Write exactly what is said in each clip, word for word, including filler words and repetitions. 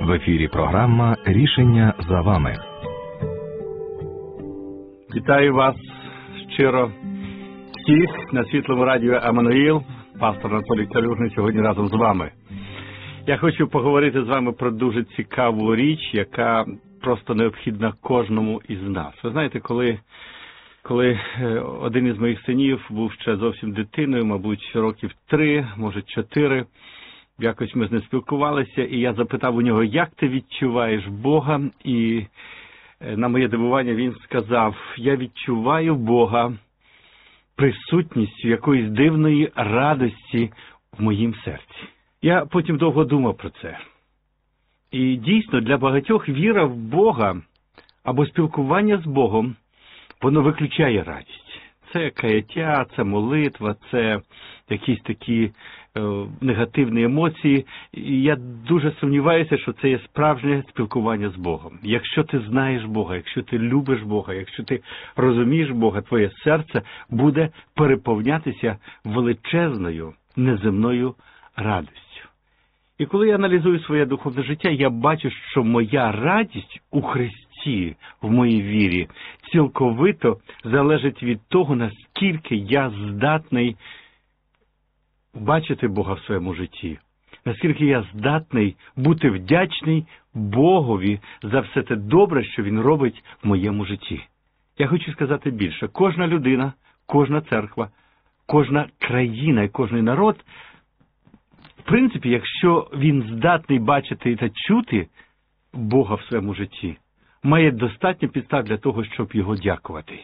В ефірі програма «Рішення за вами». Вітаю вас щиро всіх на Світлому радіо «Еммануїл». Пастор Анатолій Калюжний сьогодні разом з вами. Я хочу поговорити з вами про дуже цікаву річ, яка просто необхідна кожному із нас. Ви знаєте, коли, коли один із моїх синів був ще зовсім дитиною, мабуть, років три, може чотири, якось ми з ним спілкувалися, і я запитав у нього, як ти відчуваєш Бога? І на моє дивування він сказав, я відчуваю Бога присутністю якоїсь дивної радості в моїм серці. Я потім довго думав про це. І дійсно, для багатьох віра в Бога або спілкування з Богом, воно виключає радість. Це каяття, це молитва, це якісь такі е, негативні емоції. І я дуже сумніваюся, що це є справжнє спілкування з Богом. Якщо ти знаєш Бога, якщо ти любиш Бога, якщо ти розумієш Бога, твоє серце буде переповнятися величезною, неземною радістю. І коли я аналізую своє духовне життя, я бачу, що моя радість у Христі, в моїй вірі, цілковито залежить від того, наскільки я здатний бачити Бога в своєму житті, наскільки я здатний бути вдячний Богові за все те добре, що Він робить в моєму житті. Я хочу сказати більше. Кожна людина, кожна церква, кожна країна і кожний народ, в принципі, якщо він здатний бачити та чути Бога в своєму житті, має достатньо підстав для того, щоб його дякувати.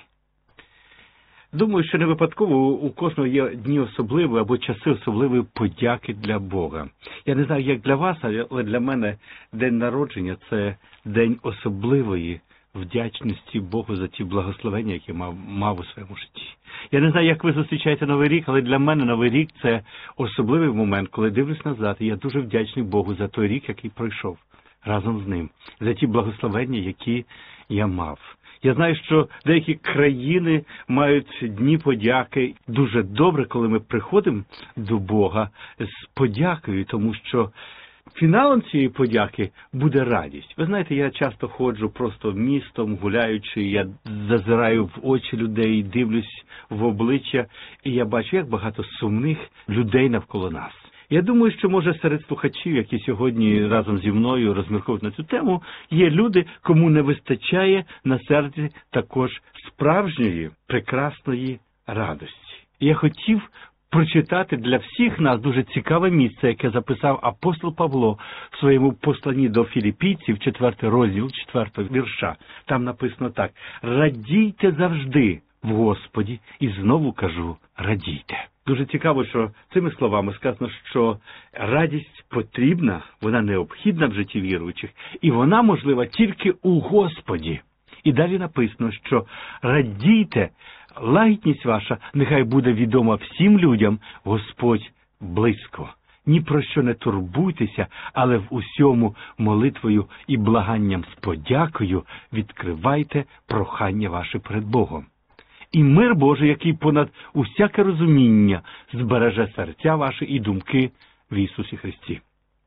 Думаю, що не випадково у кожного є дні особливі або часи особливої подяки для Бога. Я не знаю, як для вас, але для мене день народження – це день особливої вдячності Богу за ті благословення, які мав, мав у своєму житті. Я не знаю, як ви зустрічаєте Новий рік, але для мене Новий рік – це особливий момент, коли дивлюсь назад, і я дуже вдячний Богу за той рік, який пройшов разом з ним, за ті благословення, які я мав. Я знаю, що деякі країни мають дні подяки. Дуже добре, коли ми приходимо до Бога з подякою, тому що фіналом цієї подяки буде радість. Ви знаєте, я часто ходжу просто містом, гуляючи, я зазираю в очі людей, дивлюсь в обличчя, і я бачу, як багато сумних людей навколо нас. Я думаю, що, може, серед слухачів, які сьогодні разом зі мною розмірковують на цю тему, є люди, кому не вистачає на серці також справжньої, прекрасної радості. І я хотів прочитати для всіх нас дуже цікаве місце, яке записав апостол Павло в своєму посланні до філіпійців, четвертий розділ, четвертого вірша. Там написано так: «Радійте завжди в Господі, і знову кажу, радійте». Дуже цікаво, що цими словами сказано, що радість потрібна, вона необхідна в житті віруючих, і вона можлива тільки у Господі. І далі написано, що радійте, лагідність ваша нехай буде відома всім людям, Господь близько. Ні про що не турбуйтеся, але в усьому молитвою і благанням з подякою відкривайте прохання ваше перед Богом. І мир Божий, який понад усяке розуміння, збереже серця ваші і думки в Ісусі Христі.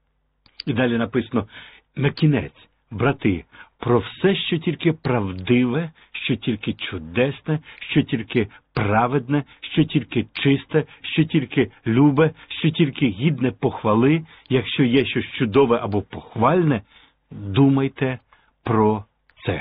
І далі написано: на кінець, брати, про все, що тільки правдиве, що тільки чудесне, що тільки праведне, що тільки чисте, що тільки любе, що тільки гідне похвали, якщо є щось чудове або похвальне, думайте про це.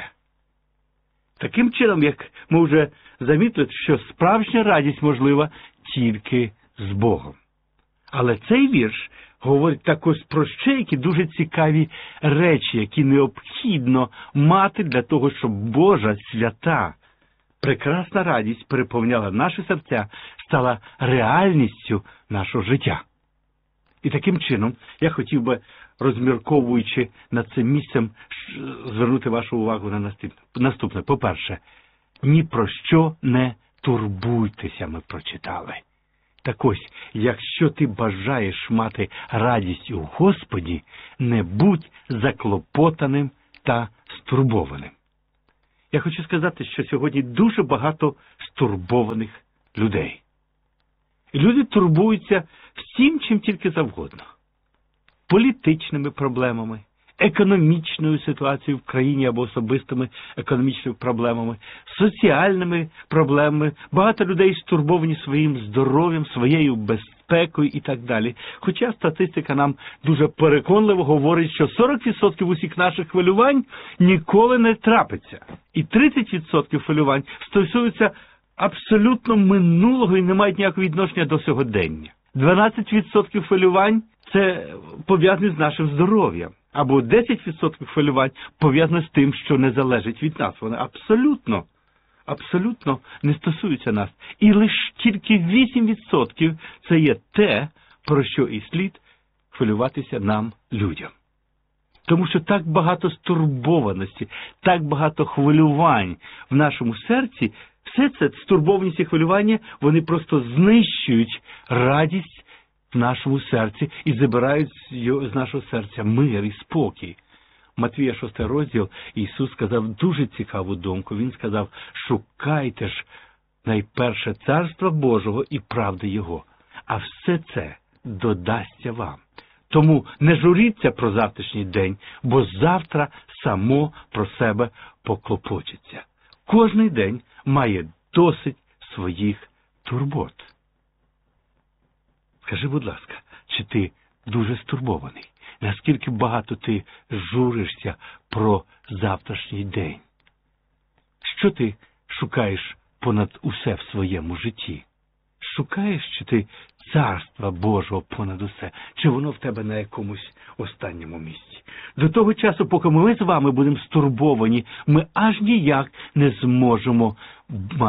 Таким чином, як ми вже замітили, що справжня радість можлива тільки з Богом. Але цей вірш говорить також про ще які дуже цікаві речі, які необхідно мати для того, щоб Божа свята, прекрасна радість переповняла наші серця, стала реальністю нашого життя. І таким чином я хотів би, розмірковуючи над цим місцем, звернути вашу увагу на наступне. По-перше, ні про що не турбуйтеся, ми прочитали. Так ось, якщо ти бажаєш мати радість у Господі, не будь заклопотаним та стурбованим. Я хочу сказати, що сьогодні дуже багато стурбованих людей. І люди турбуються всім, чим тільки завгодно. Політичними проблемами, економічною ситуацією в країні або особистими економічними проблемами, соціальними проблемами. Багато людей стурбовані своїм здоров'ям, своєю безпекою і так далі. Хоча статистика нам дуже переконливо говорить, що сорок відсотків усіх наших хвилювань ніколи не трапиться. І тридцять відсотків хвилювань стосуються абсолютно минулого і не мають ніякого відношення до сьогодення. дванадцять відсотків хвилювань – це пов'язане з нашим здоров'ям. Або десять відсотків хвилювань пов'язане з тим, що не залежить від нас. Вони абсолютно, абсолютно не стосуються нас. І лише тільки вісім відсотків – це є те, про що і слід хвилюватися нам, людям. Тому що так багато стурбованості, так багато хвилювань в нашому серці, все це, стурбованість і хвилювання, вони просто знищують радість в нашому серці і забирають з нашого серця мир і спокій. Матвія шостий розділ Ісус сказав дуже цікаву думку. Він сказав, шукайте ж найперше Царства Божого і правди Його, а все це додасться вам. Тому не журіться про завтрашній день, бо завтра само про себе поклопочеться. Кожний день має досить своїх турбот. Скажи, будь ласка, чи ти дуже стурбований? Наскільки багато ти журишся про завтрашній день? Що ти шукаєш понад усе в своєму житті? Шукаєш, чи ти Царства Божого понад усе? Чи воно в тебе на якомусь останньому місці? До того часу, поки ми з вами будемо стурбовані, ми аж ніяк не зможемо